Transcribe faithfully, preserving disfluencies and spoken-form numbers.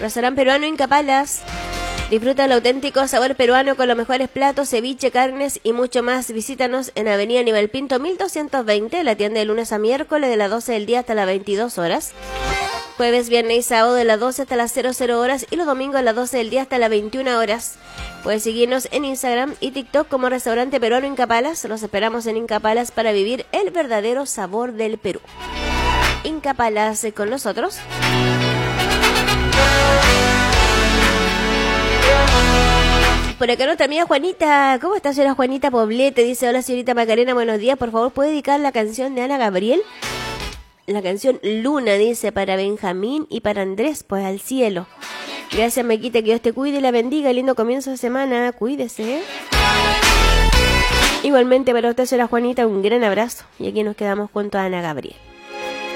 Restaurante peruano Inca Palas. Disfruta el auténtico sabor peruano con los mejores platos, ceviche, carnes y mucho más. Visítanos en Avenida Aníbal Pinto mil doscientos veinte, la tienda de lunes a miércoles de las doce del día hasta las veintidós horas. Jueves, viernes y sábado de las doce hasta las cero cero horas y los domingos de las doce del día hasta las veintiuna horas. Puedes seguirnos en Instagram y TikTok como Restaurante Peruano Inca Palas. Los esperamos en Inca Palas para vivir el verdadero sabor del Perú. Inca Palas con nosotros. Por acá nuestra amiga Juanita. ¿Cómo está, señora Juanita Poblete? Dice, hola señorita Macarena, buenos días. Por favor, ¿puede dedicar la canción de Ana Gabriel? La canción Luna, dice, para Benjamín y para Andrés, pues al cielo. Gracias, Mequita, que Dios te cuide y la bendiga. Lindo comienzo de semana, cuídese. Igualmente para usted, señora Juanita, un gran abrazo. Y aquí nos quedamos junto a Ana Gabriel.